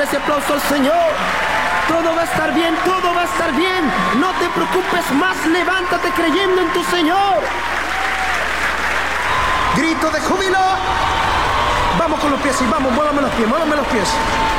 Dale ese aplauso al Señor. Todo va a estar bien, todo va a estar bien. No te preocupes más, levántate creyendo en tu Señor. Grito de júbilo. Vamos con los pies y vamos, muévame los pies, muévame los pies.